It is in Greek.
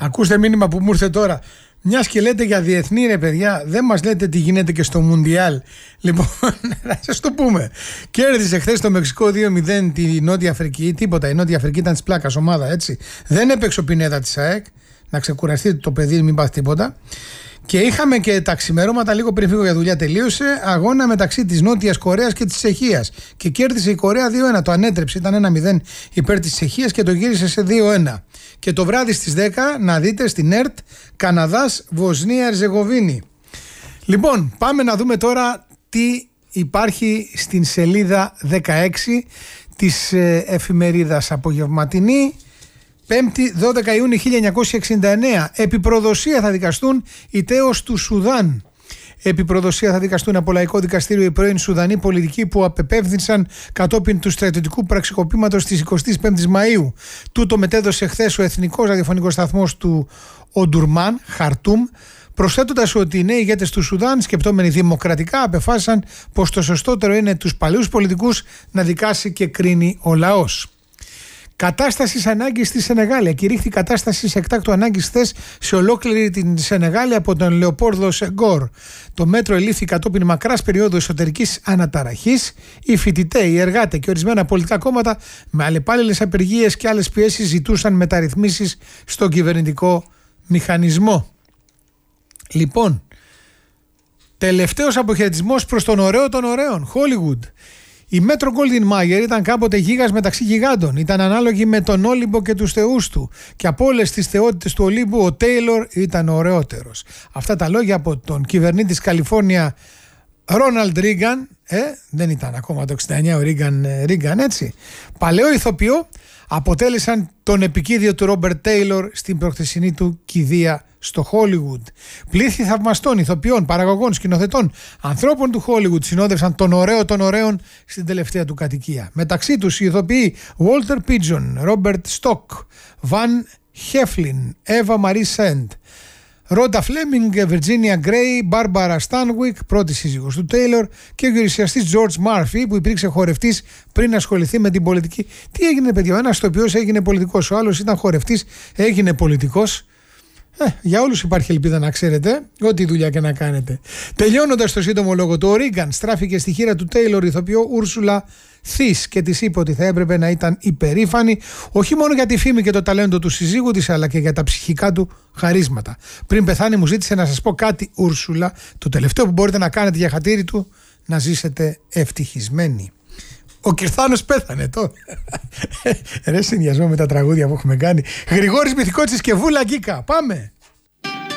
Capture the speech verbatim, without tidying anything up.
Ακούστε μήνυμα που μου ήρθε τώρα. Μια και λέτε για διεθνή, ρε παιδιά, δεν μας λέτε τι γίνεται και στο Μουντιάλ. Λοιπόν, να σας το πούμε. Κέρδισε χθες το Μεξικό δύο μηδέν τη Νότια Αφρική. Τίποτα. Η Νότια Αφρική ήταν της πλάκας ομάδα, έτσι. Δεν έπαιξε ο Πινέδα της ΑΕΚ. Να ξεκουραστείτε το παιδί, μην πάθει τίποτα. Και είχαμε και τα ξημερώματα, λίγο πριν φύγω για δουλειά, τελείωσε αγώνα μεταξύ της Νότιας Κορέας και της Τσεχίας. Και κέρδισε η Κορέα δύο ένα. Το ανέτρεψε, ήταν ένα μηδέν υπέρ της Τσεχίας και το γύρισε σε δύο ένα. Και το βράδυ στις δέκα, να δείτε στην ΕΡΤ, Καναδάς, Βοσνία, Ερζεγοβίνη. Λοιπόν, πάμε να δούμε τώρα τι υπάρχει στην σελίδα δεκαέξι της ε, εφημερίδας Απογευματινή. Πέμπτη, δώδεκα Ιουνίου χίλια εννιακόσια εξήντα εννέα. Επί προδοσία θα δικαστούν οι τέος του Σουδάν. Επί προδοσία θα δικαστούν από λαϊκό δικαστήριο οι πρώην Σουδανοί πολιτικοί που απεπέμφθησαν κατόπιν του στρατιωτικού πραξικοπήματος της εικοστής πέμπτης Μαΐου. Τούτο μετέδωσε χθες ο εθνικός ραδιοφωνικός σταθμός του Οντουρμάν, Χαρτούμ, προσθέτοντας ότι οι νέοι ηγέτες του Σουδάν, σκεπτόμενοι δημοκρατικά, απεφάσισαν πως το σωστότερο είναι τους παλαιούς πολιτικούς να δικάσει και κρίνει ο λαός. Κατάσταση ανάγκη στη Σενεγάλη. Ακηρύχθη κατάσταση εκτάκτου ανάγκη χθες σε ολόκληρη την Σενεγάλη από τον Λεοπόρδο Σεγκόρ. Το μέτρο ελήφθη κατόπιν μακράς περίοδου εσωτερικής αναταραχής. Οι φοιτητές, οι εργάτες και ορισμένα πολιτικά κόμματα με αλλεπάλληλες απεργίες και άλλες πιέσεις ζητούσαν μεταρρυθμίσεις στον κυβερνητικό μηχανισμό. Λοιπόν, τελευταίος αποχαιρετισμός προς τον ωραίο των ωραίων, Hollywood. Η Μέτρο Γκόλντιν Μάγερ ήταν κάποτε γίγας μεταξύ γιγάντων. Ήταν ανάλογη με τον Όλυμπο και τους θεούς του. Και από όλες τις θεότητες του Ολύμπου, ο Τέιλορ ήταν ο ωραιότερος. Αυτά τα λόγια από τον κυβερνήτη της Καλιφόρνια, Ρόναλντ Ρίγκαν. Ε, δεν ήταν ακόμα το εξήντα εννέα ο Ρίγκαν, Ρίγκαν έτσι. Παλαιό ηθοποιό, αποτέλεσαν τον επικίδιο του Ρόμπερτ Τέιλορ στην προχθεσινή του κηδεία στο Hollywood. Πλήθη θαυμαστών, ηθοποιών, παραγωγών, σκηνοθετών, ανθρώπων του Hollywood συνόδευσαν τον ωραίο των ωραίων στην τελευταία του κατοικία. Μεταξύ τους οι ηθοποιοί Walter Pidgeon, Robert Stock, Van Heflin, Eva Marie Sand, Rhoda Fleming, Virginia Gray, Barbara Stanwyck, πρώτη σύζυγος του Taylor, και ο γυρισιαστής George Murphy που υπήρξε χορευτής πριν ασχοληθεί με την πολιτική. Τι έγινε, παιδιά? Ο ένας ηθοποιός έγινε πολιτικός, ο άλλος ήταν χορευτής, έγινε πολιτικός. Ε, για όλους υπάρχει ελπίδα, να ξέρετε, ό,τι δουλειά και να κάνετε. Τελειώνοντας το σύντομο λόγο του, ο Ρίγκαν στράφηκε στη χείρα του Τέιλορ ηθοποιό Ούρσουλα Θης και της είπε ότι θα έπρεπε να ήταν υπερήφανη όχι μόνο για τη φήμη και το ταλέντο του συζύγου της, αλλά και για τα ψυχικά του χαρίσματα. Πριν πεθάνει, μου ζήτησε να σας πω κάτι, Ούρσουλα. Το τελευταίο που μπορείτε να κάνετε για χατήρι του, να ζήσετε ευτυχισμένοι. Ο Κυρθάνος πέθανε τώρα. Ρε, συνδυασμό με τα τραγούδια που έχουμε κάνει. Γρηγόρης Μυθικότσης και Βούλα Γκίκα. Πάμε!